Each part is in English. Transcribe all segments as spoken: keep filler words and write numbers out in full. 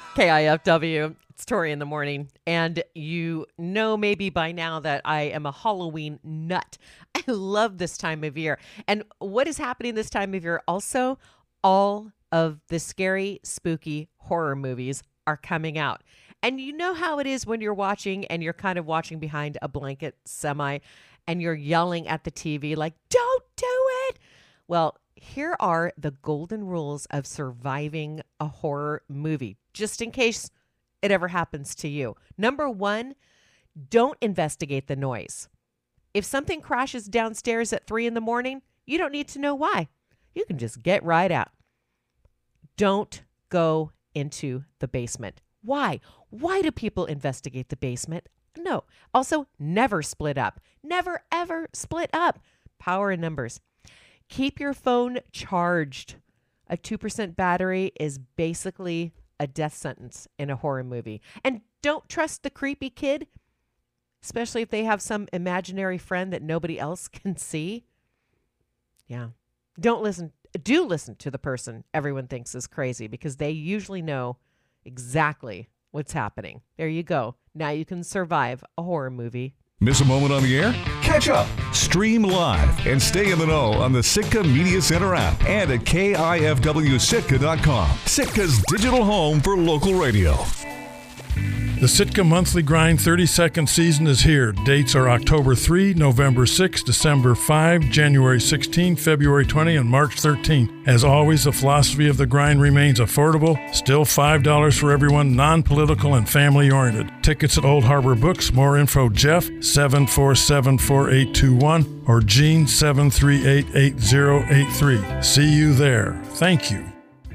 K I F W. It's Tori in the morning. And you know maybe by now that I am a Halloween nut. I love this time of year. And what is happening this time of year also? All of the scary, spooky horror movies are coming out. And you know how it is when you're watching and you're kind of watching behind a blanket semi and you're yelling at the T V like, don't do it. Well, here are the golden rules of surviving a horror movie, just in case it ever happens to you. Number one, don't investigate the noise. If something crashes downstairs at three in the morning, you don't need to know why. You can just get right out. Don't go into the basement. Why? Why do people investigate the basement? No. Also, never split up. Never, ever split up. Power in numbers. Keep your phone charged. A two percent battery is basically a death sentence in a horror movie. And don't trust the creepy kid, especially if they have some imaginary friend that nobody else can see. Yeah. Don't listen. Do listen to the person everyone thinks is crazy because they usually know exactly what's happening. There you go. Now you can survive a horror movie. Miss a moment on the air? Catch up, stream live, and stay in the know on the Sitka Media Center app and at K I F W Sitka dot com. Sitka's digital home for local radio. The Sitka Monthly Grind thirty-second season is here. Dates are October third, November sixth, December fifth, January sixteenth, February twentieth, and March thirteenth. As always, the philosophy of the grind remains affordable, still five dollars for everyone, non-political and family-oriented. Tickets at Old Harbor Books. More info, Jeff, seven four seven, four eight two one, or Gene, seven three eight, eight zero eight three. See you there. Thank you.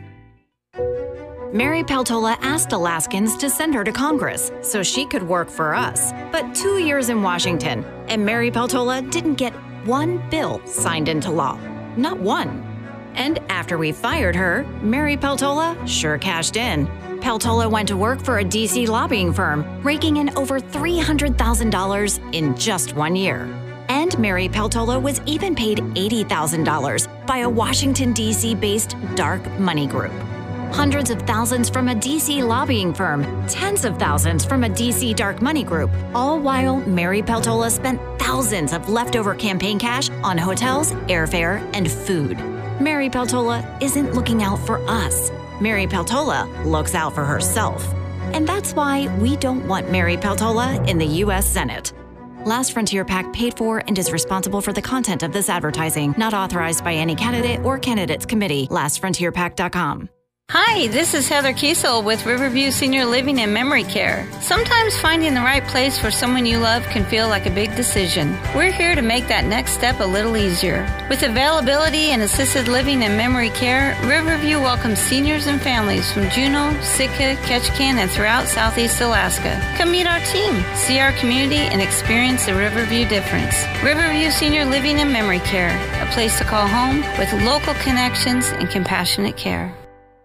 Mary Peltola asked Alaskans to send her to Congress so she could work for us. But two years in Washington, and Mary Peltola didn't get one bill signed into law. Not one. And after we fired her, Mary Peltola sure cashed in. Peltola went to work for a D C lobbying firm, raking in over three hundred thousand dollars in just one year. And Mary Peltola was even paid eighty thousand dollars by a Washington, D C-based dark money group. Hundreds of thousands from a D C lobbying firm, tens of thousands from a D C dark money group, all while Mary Peltola spent thousands of leftover campaign cash on hotels, airfare, and food. Mary Peltola isn't looking out for us. Mary Peltola looks out for herself. And that's why we don't want Mary Peltola in the U S Senate. Last Frontier PAC paid for and is responsible for the content of this advertising, not authorized by any candidate or candidates committee. last frontier pac dot com. Hi, this is Heather Kiesel with Riverview Senior Living and Memory Care. Sometimes finding the right place for someone you love can feel like a big decision. We're here to make that next step a little easier. With availability in assisted living and memory care, Riverview welcomes seniors and families from Juneau, Sitka, Ketchikan, and throughout Southeast Alaska. Come meet our team, see our community, and experience the Riverview difference. Riverview Senior Living and Memory Care, a place to call home with local connections and compassionate care.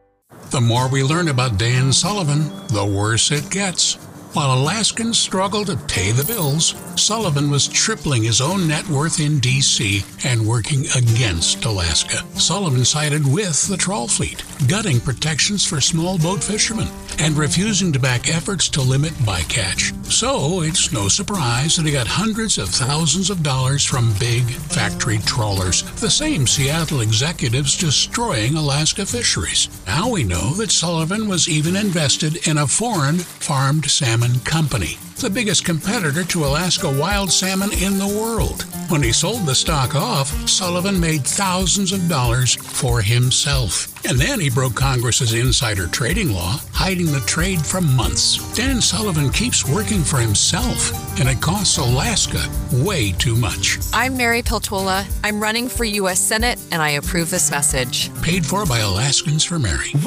The more we learn about Dan Sullivan, the worse it gets. While Alaskans struggle to pay the bills, Sullivan was tripling his own net worth in D C and working against Alaska. Sullivan sided with the trawl fleet, gutting protections for small boat fishermen, and refusing to back efforts to limit bycatch. So it's no surprise that he got hundreds of thousands of dollars from big factory trawlers, the same Seattle executives destroying Alaska fisheries. Now we know that Sullivan was even invested in a foreign farmed salmon company, the biggest competitor to Alaska wild salmon in the world. When he sold the stock off, Sullivan made thousands of dollars for himself. And then he broke Congress's insider trading law, hiding the trade for months. Dan Sullivan keeps working for himself, and it costs Alaska way too much. I'm Mary Peltola. I'm running for U S Senate, and I approve this message. Paid for by Alaskans for Mary.